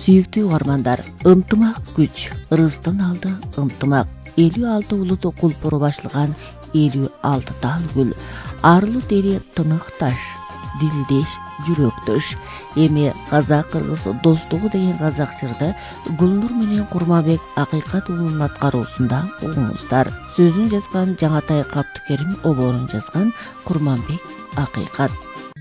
Сүйүктүү угармандар, ынтымак күч, ырыстын алды ынтымак. 56 улуту кулпуру башылган 56 тал гүл. Арлы дери тынык таш, дилдеш, жүрөктөш. Эми казак-кыргыз достугу деген казак жырды Гүлнур менен Курманбек Акыйкат уулунун аткаруусунда угуңуздар. Сөзүн жазган Жаңатай Каптыкерим, оборун жазган Курманбек Акыйкат.